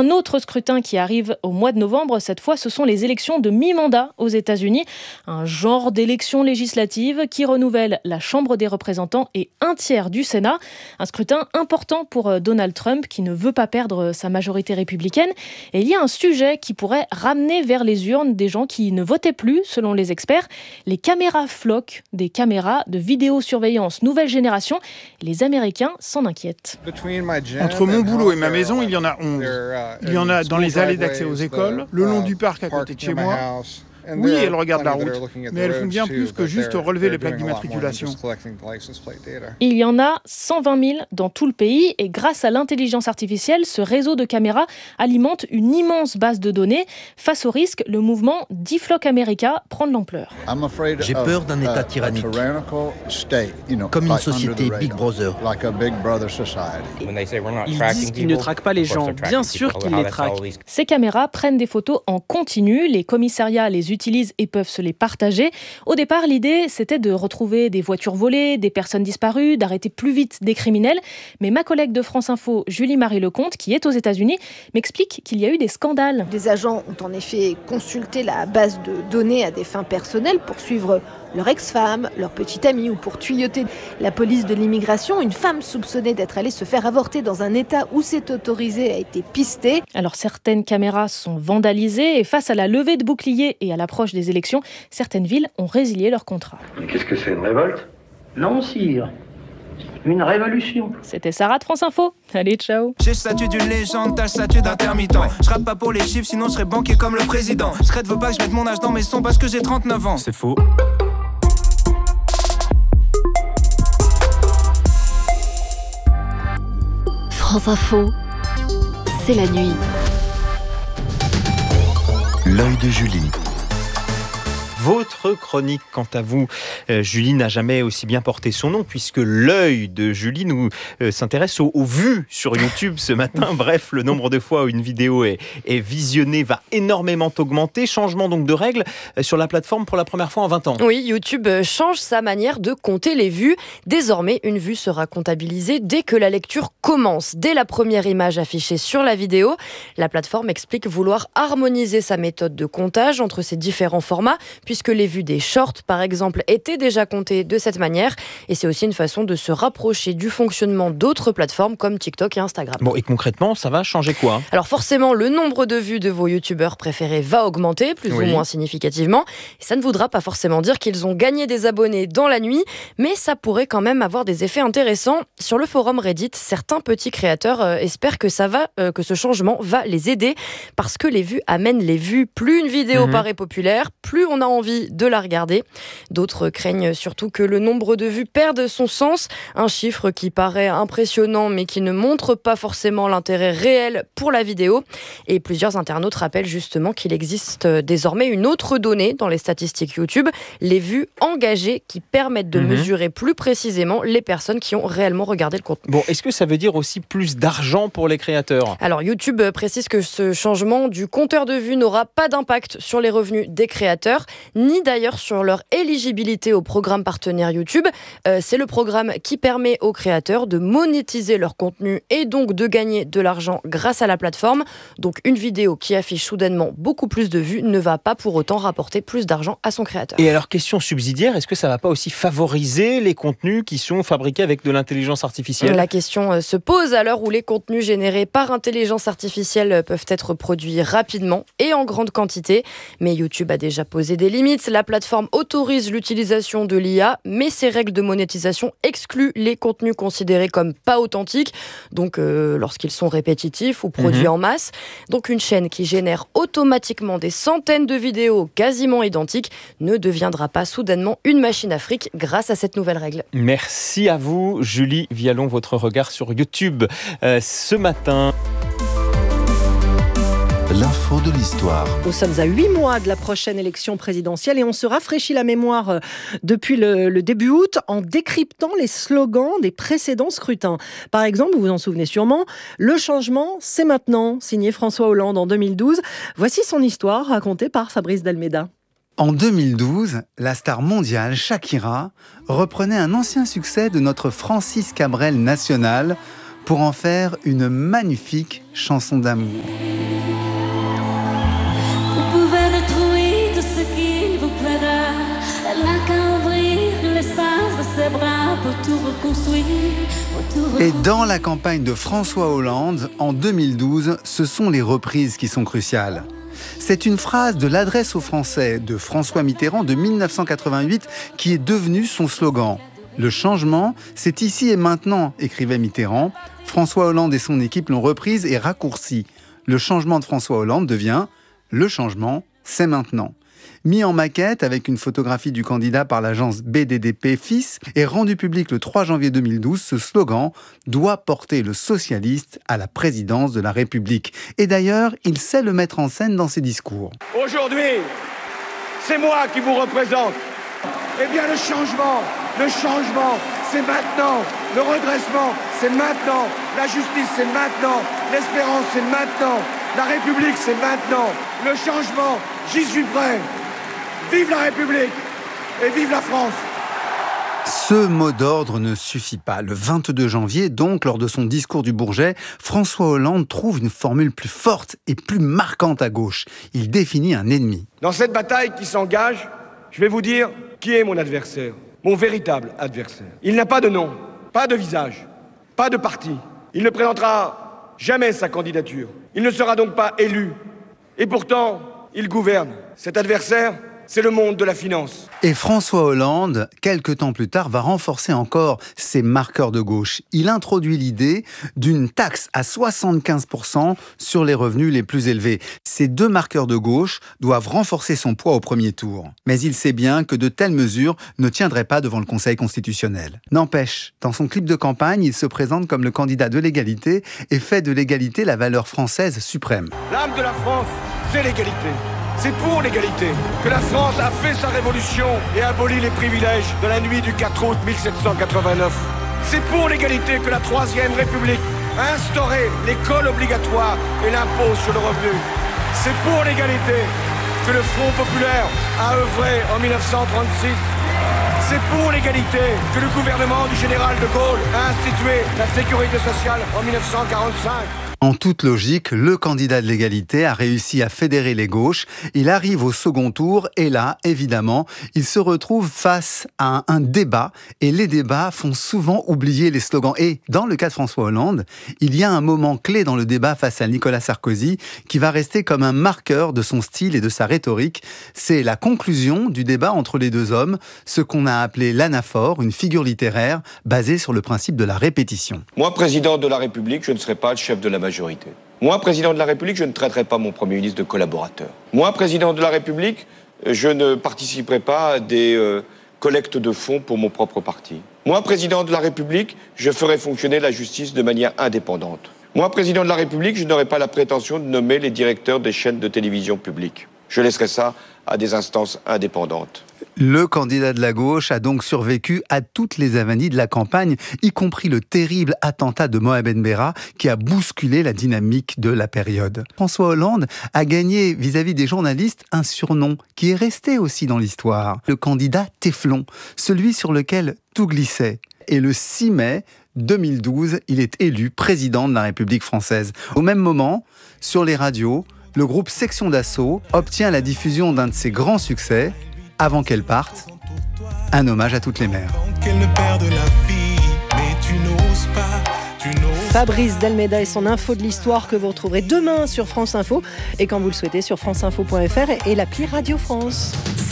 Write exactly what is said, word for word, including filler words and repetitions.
un autre scrutin qui arrive au mois de novembre. Cette fois, ce sont les élections de mi-mandat aux États-Unis. Un genre d'élection législative qui renouvelle la Chambre des représentants et un tiers du Sénat. Un scrutin important pour Donald Trump qui ne veut pas perdre sa majorité républicaine. Et il y a un sujet qui pourrait ramener vers les urnes des gens qui ne votaient plus, selon les experts. Les caméras floquent, des caméras de vidéosurveillance nouvelle génération. Les Américains s'en inquiètent. Entre mon boulot et ma maison, il y en a onze. Il y en a dans les allées d'accès aux écoles, le long du parc à côté de chez moi. Oui, elles regardent la route, mais elles font bien plus que juste relever les plaques d'immatriculation. Il y en a cent vingt mille dans tout le pays et grâce à l'intelligence artificielle, ce réseau de caméras alimente une immense base de données. Face au risque, le mouvement Deflock America prend de l'ampleur. J'ai peur d'un État tyrannique, comme une société Big Brother. Ils disent qu'ils ne traquent pas les gens, bien sûr qu'ils les traquent. Ces caméras prennent des photos en continu, les commissariats les utilisent et peuvent se les partager. Au départ, l'idée, c'était de retrouver des voitures volées, des personnes disparues, d'arrêter plus vite des criminels. Mais ma collègue de France Info, Julie-Marie Lecomte, qui est aux États-Unis, m'explique qu'il y a eu des scandales. Des agents ont en effet consulté la base de données à des fins personnelles pour suivre leur ex-femme, leur petite amie ou pour tuyauter la police de l'immigration. Une femme soupçonnée d'être allée se faire avorter dans un état où c'est autorisé a été pistée. Alors certaines caméras sont vandalisées et face à la levée de boucliers et à l'approche des élections, certaines villes ont résilié leur contrat. Mais qu'est-ce que c'est, une révolte ? Non, sire. Une révolution. C'était Sarah de France Info. Allez, ciao. J'ai le statut d'une légende, t'as le statut d'intermittent. Je rappe pas pour les chiffres, sinon je serais banquier comme le président. Scred veut pas que je mette mon âge dans mes sons parce que j'ai trente-neuf ans. C'est faux. France Info, c'est la nuit. L'œil de Julie. Votre chronique, quant à vous, euh, Julie, n'a jamais aussi bien porté son nom, puisque l'œil de Julie nous euh, s'intéresse aux, aux vues sur YouTube ce matin. Bref, le nombre de fois où une vidéo est, est visionnée va énormément augmenter. Changement donc de règles euh, sur la plateforme pour la première fois en vingt ans. Oui, YouTube change sa manière de compter les vues. Désormais, une vue sera comptabilisée dès que la lecture commence, dès la première image affichée sur la vidéo. La plateforme explique vouloir harmoniser sa méthode de comptage entre ces différents formats, puisque les vues des shorts, par exemple, étaient déjà comptées de cette manière. Et c'est aussi une façon de se rapprocher du fonctionnement d'autres plateformes comme TikTok et Instagram. Bon, et concrètement, ça va changer quoi ? Alors forcément, le nombre de vues de vos youtubeurs préférés va augmenter, plus oui. ou moins significativement. Et ça ne voudra pas forcément dire qu'ils ont gagné des abonnés dans la nuit, mais ça pourrait quand même avoir des effets intéressants. Sur le forum Reddit, certains petits créateurs euh, espèrent que, ça va, euh, que ce changement va les aider, parce que les vues amènent les vues. Plus une vidéo mmh. paraît populaire, plus on a envie de la regarder. D'autres craignent surtout que le nombre de vues perde son sens, un chiffre qui paraît impressionnant mais qui ne montre pas forcément l'intérêt réel pour la vidéo. Et plusieurs internautes rappellent justement qu'il existe désormais une autre donnée dans les statistiques YouTube, les vues engagées, qui permettent de mmh. mesurer plus précisément les personnes qui ont réellement regardé le contenu. Bon, est-ce que ça veut dire aussi plus d'argent pour les créateurs ? Alors YouTube précise que ce changement du compteur de vues n'aura pas d'impact sur les revenus des créateurs, ni d'ailleurs sur leur éligibilité au programme partenaire YouTube. Euh, c'est le programme qui permet aux créateurs de monétiser leur contenu et donc de gagner de l'argent grâce à la plateforme. Donc une vidéo qui affiche soudainement beaucoup plus de vues ne va pas pour autant rapporter plus d'argent à son créateur. Et alors, question subsidiaire, est-ce que ça ne va pas aussi favoriser les contenus qui sont fabriqués avec de l'intelligence artificielle ? La question se pose à l'heure où les contenus générés par intelligence artificielle peuvent être produits rapidement et en grande quantité. Mais YouTube a déjà posé des limites. La plateforme autorise l'utilisation de l'I A, mais ses règles de monétisation excluent les contenus considérés comme pas authentiques, donc euh, lorsqu'ils sont répétitifs ou produits mmh. en masse. Donc une chaîne qui génère automatiquement des centaines de vidéos quasiment identiques ne deviendra pas soudainement une machine à fric grâce à cette nouvelle règle. Merci à vous, Julie Vialon, votre regard sur YouTube euh, ce matin. L'info de l'histoire. Nous sommes à huit mois de la prochaine élection présidentielle et on se rafraîchit la mémoire depuis le, le début août en décryptant les slogans des précédents scrutins. Par exemple, vous vous en souvenez sûrement, le changement, c'est maintenant, signé François Hollande en deux mille douze. Voici son histoire racontée par Fabrice Dalméda. En deux mille douze, la star mondiale Shakira reprenait un ancien succès de notre Francis Cabrel national, pour en faire une magnifique chanson d'amour. Vous pouvez détruire tout ce qui vous plaira. Elle n'a qu'à ouvrir l'espace de ses bras pour tout reconstruire. Pour tout reconstruire. Et dans la campagne de François Hollande, en deux mille douze, ce sont les reprises qui sont cruciales. C'est une phrase de l'adresse aux Français de François Mitterrand de mille neuf cent quatre-vingt-huit qui est devenue son slogan. Le changement, c'est ici et maintenant, écrivait Mitterrand. François Hollande et son équipe l'ont reprise et raccourcie. Le changement de François Hollande devient « Le changement, c'est maintenant ». Mis en maquette avec une photographie du candidat par l'agence B D D P Fils et rendu public le trois janvier deux mille douze, ce slogan doit porter le socialiste à la présidence de la République. Et d'ailleurs, il sait le mettre en scène dans ses discours. Aujourd'hui, c'est moi qui vous représente. Eh bien, le changement, le changement, c'est maintenant. Le redressement, c'est maintenant. La justice, c'est maintenant. L'espérance, c'est maintenant. La République, c'est maintenant. Le changement, j'y suis prêt. Vive la République et vive la France. Ce mot d'ordre ne suffit pas. Le vingt-deux janvier, donc, lors de son discours du Bourget, François Hollande trouve une formule plus forte et plus marquante à gauche. Il définit un ennemi. Dans cette bataille qui s'engage, je vais vous dire qui est mon adversaire, mon véritable adversaire. Il n'a pas de nom, pas de visage, pas de parti. Il ne présentera jamais sa candidature. Il ne sera donc pas élu. Et pourtant, il gouverne. Cet adversaire, c'est le monde de la finance. Et François Hollande, quelques temps plus tard, va renforcer encore ses marqueurs de gauche. Il introduit l'idée d'une taxe à soixante-quinze pour cent sur les revenus les plus élevés. Ces deux marqueurs de gauche doivent renforcer son poids au premier tour. Mais il sait bien que de telles mesures ne tiendraient pas devant le Conseil constitutionnel. N'empêche, dans son clip de campagne, il se présente comme le candidat de l'égalité et fait de l'égalité la valeur française suprême. L'âme de la France, c'est l'égalité. C'est pour l'égalité que la France a fait sa révolution et abolit les privilèges de la nuit du quatre août mille sept cent quatre-vingt-neuf. C'est pour l'égalité que la Troisième République a instauré l'école obligatoire et l'impôt sur le revenu. C'est pour l'égalité que le Front populaire a œuvré en mille neuf cent trente-six. C'est pour l'égalité que le gouvernement du général de Gaulle a institué la sécurité sociale en mille neuf cent quarante-cinq. En toute logique, le candidat de l'égalité a réussi à fédérer les gauches. Il arrive au second tour et là, évidemment, il se retrouve face à un, un débat. Et les débats font souvent oublier les slogans. Et dans le cas de François Hollande, il y a un moment clé dans le débat face à Nicolas Sarkozy qui va rester comme un marqueur de son style et de sa rhétorique. C'est la conclusion du débat entre les deux hommes, ce qu'on a appelé l'anaphore, une figure littéraire basée sur le principe de la répétition. Moi, président de la République, je ne serai pas le chef de la majorité. Moi, président de la République, je ne traiterai pas mon Premier ministre de collaborateur. Moi, président de la République, je ne participerai pas à des euh, collectes de fonds pour mon propre parti. Moi, président de la République, je ferai fonctionner la justice de manière indépendante. Moi, président de la République, je n'aurai pas la prétention de nommer les directeurs des chaînes de télévision publiques. Je laisserai ça à des instances indépendantes. Le candidat de la gauche a donc survécu à toutes les avanies de la campagne, y compris le terrible attentat de Mohamed Merah qui a bousculé la dynamique de la période. François Hollande a gagné vis-à-vis des journalistes un surnom qui est resté aussi dans l'histoire. Le candidat Téflon, celui sur lequel tout glissait. Et le six mai deux mille douze, il est élu président de la République française. Au même moment, sur les radios, le groupe Section d'Assaut obtient la diffusion d'un de ses grands succès, Avant qu'elle parte, un hommage à toutes les mères. Fabrice Delmeda et son info de l'histoire que vous retrouverez demain sur France Info et quand vous le souhaitez sur franceinfo point f r et l'appli Radio France.